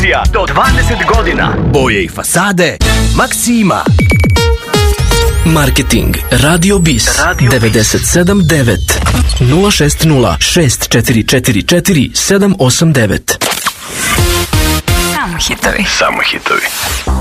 Do 20 godina. Boje i fasade Maksima. Marketing Radio Bis 97.9 060 6444 789. Samo hitovi.